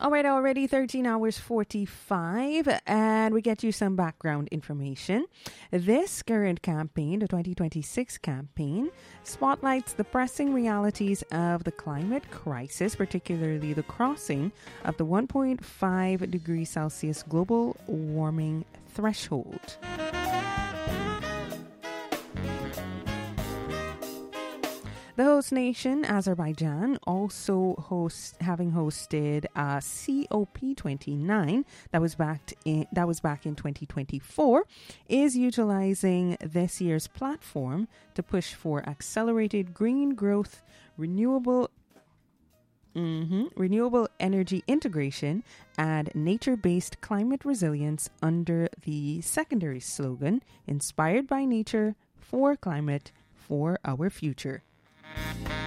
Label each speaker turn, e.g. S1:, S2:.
S1: All right, already 13 hours 45, and we get you some background information. This current campaign, the 2026 campaign, spotlights the pressing realities of the climate crisis, particularly the crossing of the 1.5 degrees Celsius global warming threshold. The host nation, Azerbaijan, also having hosted COP29 that was back in 2024, is utilizing this year's platform to push for accelerated green growth, renewable energy integration, and nature-based climate resilience under the secondary slogan, "Inspired by nature, for climate, for our future."